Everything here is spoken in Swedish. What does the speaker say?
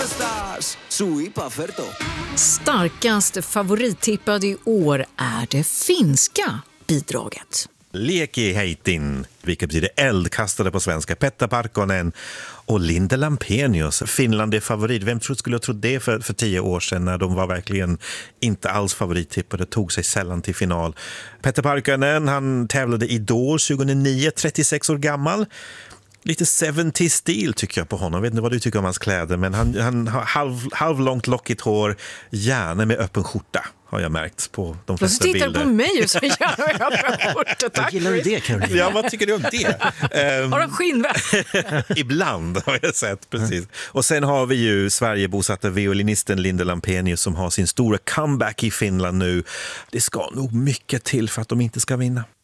superstars, suipa ferto. Starkast favorittippad i år är det finska bidraget. Lieki heitin, vilket betyder eldkastade på svenska. Petra Parkkonen och Linda Lampenius. Finland är favorit. Vem skulle ha trott det för 10 år sedan när de var verkligen inte alls favorittippade, tog sig sällan till final. Petra Parkkonen, han tävlade i Idol 2009, 36 år gammal. Lite 70-stil tycker jag på honom. Jag vet inte vad du tycker om hans kläder, men han har halvlångt lockigt hår, gärna med öppen skjorta, har jag märkt på de flesta bilder. Så tittar du på mig och så gärna med öppen skjorta. Tack. Gillar du det, Caroline? Ja, vad tycker du om det? Har de skinnväst? Ibland har jag sett, precis. Och sen har vi ju Sverigebosatta violinisten Linda Lampenius som har sin stora comeback i Finland nu. Det ska nog mycket till för att de inte ska vinna.